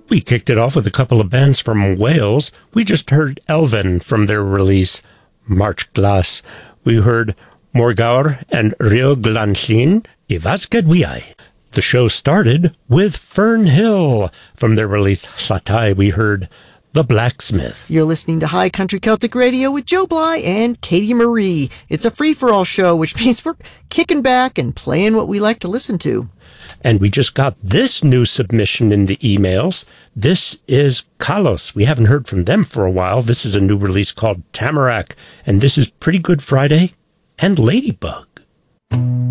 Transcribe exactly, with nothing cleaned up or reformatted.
We kicked it off with a couple of bands from Wales. We just heard Elven from their release, March Glas. We heard Morgaur and Rio Glanllyn, I Vasged Wiai. The show started with Fern Hill. From their release, Llatai, we heard The Blacksmith. You're listening to High Country Celtic Radio with Joe Bly and Katie Marie. It's a free-for-all show, which means we're kicking back and playing what we like to listen to. And we just got this new submission in the emails. This is Kalos. We haven't heard from them for a while. This is a new release called Tamarack. And this is Pretty Good Friday and Ladybug.